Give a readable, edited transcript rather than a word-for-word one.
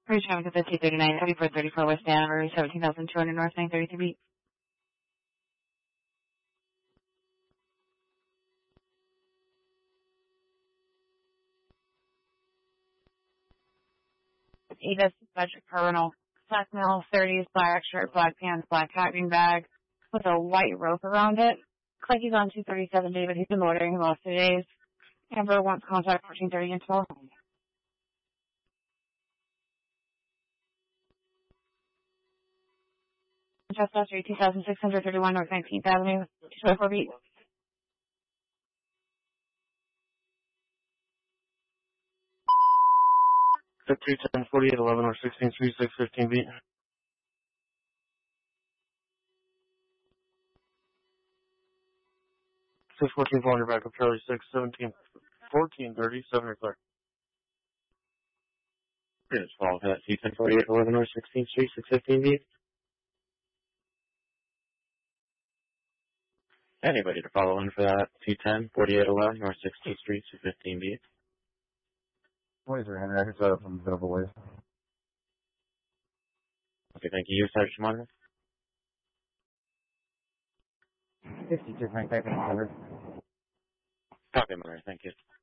Reach out to 5039, 3434 West Danbury, 17,200 North 933 beat. Edith, budget criminal, black male, 30s, black shirt, black pants, black hat, green bag, with a white rope around it. Looks like he's on 237 David. He's been loitering the last 2 days. Amber wants contact 1430 and 12. Chestnut Street, 2631 North 19th Avenue, 224 beat. Set 210, 4811 or 16 Street, 615 beat. 614 400 back up Charlie 6, 17, 1430, 7 o'clock. Here's follow that 210, 4811 or 16 Street, 615 beat. Anybody to follow in for that 210, 4811 or 16th Street, 215 beat. Boys are Henry. I can set up from double ways. Okay, thank you. Sergeant Monitor. 52 Frank, type in 100. Copy, Monitor. Thank you.